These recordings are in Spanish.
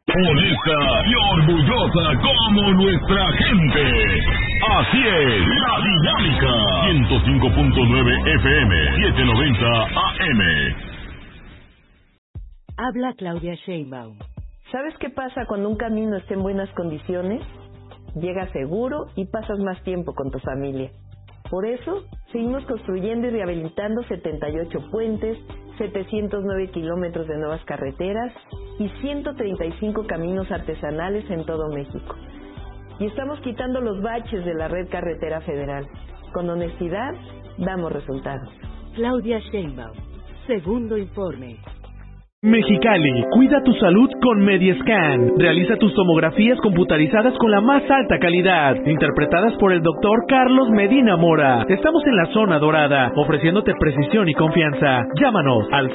Honesta y orgullosa como nuestra gente. Así es, La Dinámica. 105.9 FM, 790 AM. Habla Claudia Sheinbaum. ¿Sabes qué pasa cuando un camino está en buenas condiciones? Llegas seguro y pasas más tiempo con tu familia. Por eso, seguimos construyendo y rehabilitando 78 puentes, 709 kilómetros de nuevas carreteras y 135 caminos artesanales en todo México. Y estamos quitando los baches de la red carretera federal. Con honestidad, damos resultados. Claudia Sheinbaum. Segundo informe. Mexicali, cuida tu salud con Mediescan. Realiza tus tomografías computarizadas con la más alta calidad, interpretadas por el doctor Carlos Medina Mora. Estamos en la zona dorada, ofreciéndote precisión y confianza. Llámanos al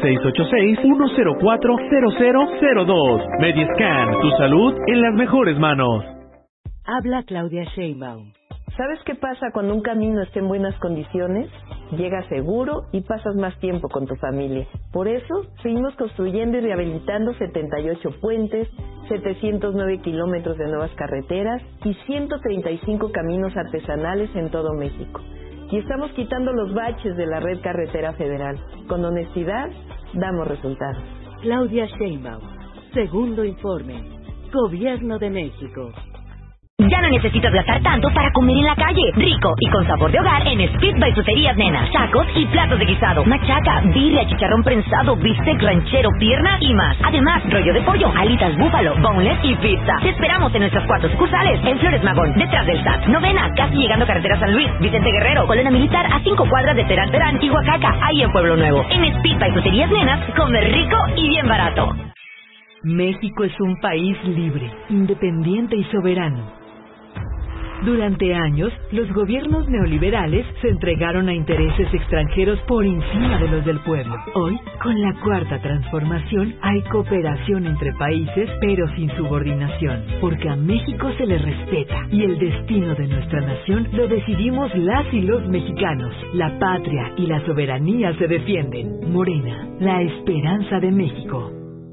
686-104-0002. Mediescan, tu salud en las mejores manos. Habla Claudia Sheinbaum. ¿Sabes qué pasa cuando un camino está en buenas condiciones? Llegas seguro y pasas más tiempo con tu familia. Por eso, seguimos construyendo y rehabilitando 78 puentes, 709 kilómetros de nuevas carreteras y 135 caminos artesanales en todo México. Y estamos quitando los baches de la red carretera federal. Con honestidad, damos resultados. Claudia Sheinbaum. Segundo informe. Gobierno de México. Ya no necesitas gastar tanto para comer en la calle. Rico y con sabor de hogar en Speed by Fruterías Nena. Tacos y platos de guisado, machaca, birria, chicharrón prensado, bistec ranchero, pierna y más. Además, rollo de pollo, alitas búfalo, boneless y pizza. Te esperamos en nuestras 4 sucursales. En Flores Magón, detrás del SAT. Novena, casi llegando a Carretera San Luis. Vicente Guerrero, Colonia Militar, a 5 cuadras de Terán Terán y Oaxaca. Ahí en Pueblo Nuevo. En Speed by Fruterías Nenas, comer rico y bien barato. México es un país libre, independiente y soberano. Durante años, los gobiernos neoliberales se entregaron a intereses extranjeros por encima de los del pueblo. Hoy, con la cuarta transformación, hay cooperación entre países, pero sin subordinación, porque a México se le respeta y el destino de nuestra nación lo decidimos las y los mexicanos. La patria y la soberanía se defienden. Morena, la esperanza de México.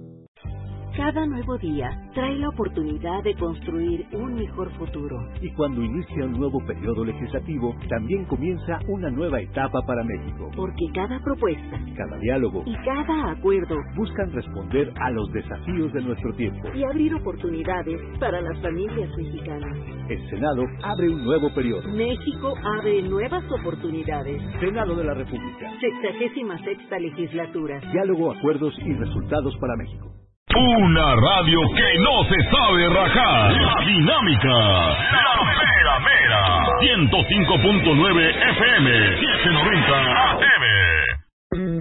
Cada nuevo día trae la oportunidad de construir un mejor futuro. Y cuando inicia un nuevo periodo legislativo, también comienza una nueva etapa para México. Porque cada propuesta, cada diálogo y cada acuerdo buscan responder a los desafíos de nuestro tiempo y abrir oportunidades para las familias mexicanas. El Senado abre un nuevo periodo. México abre nuevas oportunidades. Senado de la República. 66ª legislatura. Diálogo, acuerdos y resultados para México. Una radio que no se sabe rajar. La Dinámica. La mera mera. 105.9 FM. 790 AM.